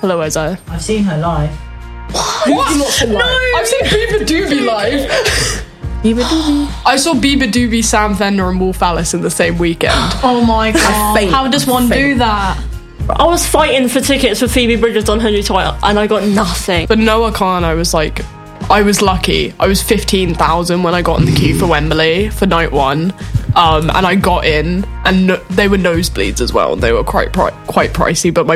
Hello, Isaiah. I've seen her live. What? No! I've seen Bieber Doobie live. Bieber Doobie. I saw Bieber Doobie, Sam Fender, and Wolf Alice in the same weekend. Oh my god. How does one do that? I was fighting for tickets for Phoebe Bridgers on Henry Twilight, and I got nothing. But Noah Khan, I was lucky. I was 15,000 when I got in the queue for Wembley for night one. And I got in, and they were nosebleeds as well. They were quite pricey, but my